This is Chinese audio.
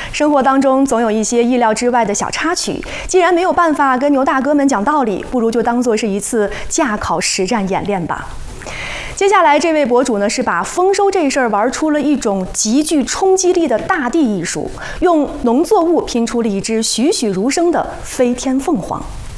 生活当中总有一些意料之外的小插曲，既然没有办法跟牛大哥们讲道理，不如就当做是一次驾考实战演练吧。接下来这位博主呢，是把丰收这事儿玩出了一种极具冲击力的大地艺术，用农作物拼出了一只栩栩如生的飞天凤凰。